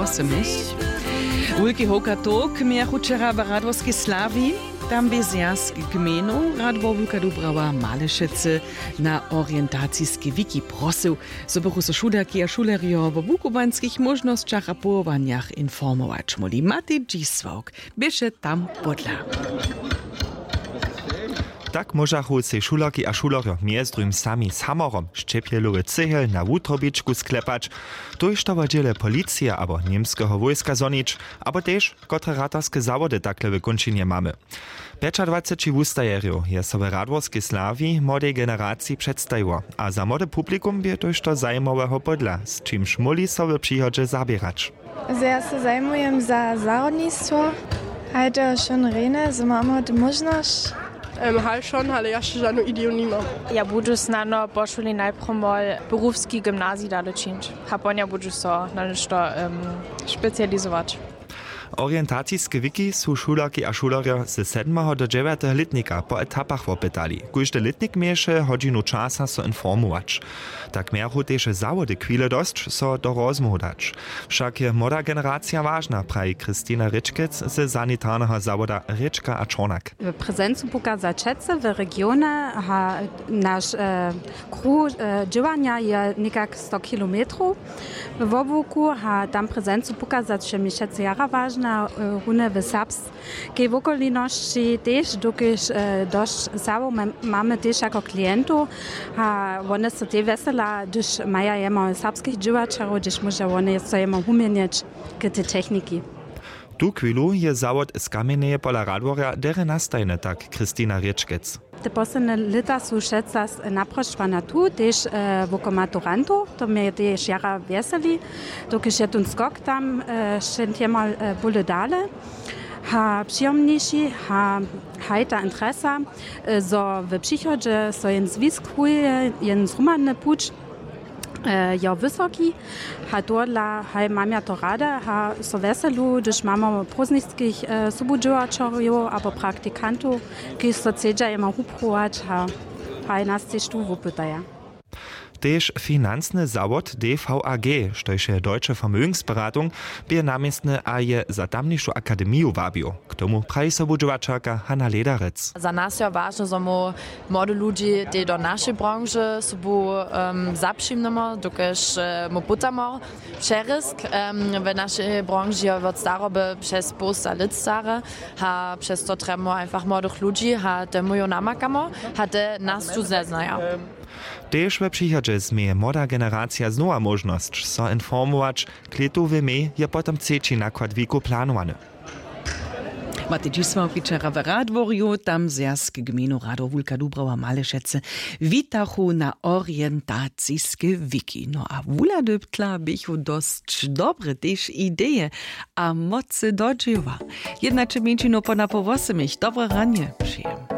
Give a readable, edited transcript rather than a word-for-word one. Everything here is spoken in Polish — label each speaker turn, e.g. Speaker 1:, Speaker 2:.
Speaker 1: 8. Wielki hokatok miachu wczera w Radworskiej Slawi. Tam bezjazd gminu Radwor Wulka Dubrava Malešece na orientacijski wiki prosil, so bychu so šudarki a šulerjo w wukubanskich możnościach a połowaniach informować. Moli Mati Dziswałk bieše tam podla.
Speaker 2: Tak możachu se šularki a šulerjo mjezdrym sami samorom szczepielowy cehel na wutrobiczku sklepać, tož to dziele policja abo niemskiego wojska zonić, abo też kotre ratarskie zawody takle wykończenie mamy. 25 wustajerów je sobie Radworskiej Slawi młodej generacji przedstawiło, a za młode publikum bie tož to zajmowego podla, z czymś moli sobie przychodzie zabierać.
Speaker 3: Ja się zajmuję za zarodnictwo, heute schon rene, so mamy możliwość.
Speaker 4: Halt schon, ale jeszcze żadną ideę nie mam.
Speaker 5: Ja budu snano poszuli najpierw mal berufski gimnazji dale činč. Haponia budu so na nešto specjalizować.
Speaker 2: Orientacijske wiki su šularki a šulerjo z 7. do 9. letnika po etapach wopytali. Każdy letnik mieše hodinu czasa so informować. Tak miechu też zawody chwile dość so do rozmohu dać. Wszak je młoda generacja ważna, prawi Kristina Ryčkec z sanitarnego zawoda Ryčka a Czornak.
Speaker 6: W prezencu pokazać w regionie ha nasz kruh działania je niekak 100 kilometrów. W Wobuku ha tam prezencu pokazać, że miesiące jara ważna rune w Serbskiej okoliności też, dokąd dość sabo mamy też jako klientów, a one są te wesela, gdyż mają jemo serbskich działaczów, gdyż może one są jemo umieniać te techniki.
Speaker 2: Tu chwilu je zawod z kamieneje pola Radworja dere nastajne, tak Kristina Ryčkec.
Speaker 6: Te posledne leta sú všetca naproštvana tu, tež voko maturantov, to mnie też jara veseli, dokiž je ten skok tam šentjemal bole dale. Ha przyjemniejszy, ha hajta interesa, so w przychodzie so jen zwiskuje, jen zrumane pucz, ja wysoki, ha dodla, ha mam ja to rada, ha so veselu, gdyż mamy próżnickich subudziłaczorów albo praktykantów, którzy so cedza ima uprować, ha nas też tu wypytają.
Speaker 2: Też finanzny zawod DVAG, štož je Deutsche Vermögensberatung, bie namiestne a je za tamniejszą akademiju wabił. K tomu pravi sobudžovačarka Hanna Lederec.
Speaker 7: Za nas je važno, za młode ludzi, die do naszej branży sobu zapřimnemo, dokaż mu putamo všerisk. W naszej branży je od staroby przez posta lit stare, ha przez to trebamo einfach młodych ludzi, ha te mujo namakamo, ha te nas tu zeznaja.
Speaker 2: Też we przychodzie zmie młoda generacja znowa możność so informować, kletu wiemy je potem ceci nakład wiku planowany.
Speaker 1: Mati Dziswałk wczera w Radworju, tam zjazd gminu Radwor Wulka Dubrava Malešece witachu na orientacijske wiki. No a wula dyptla bychu dość dobre też idee a mocy dodziwa. Jednaczy mięcino po napowosymić. Dobre ranie przyjem.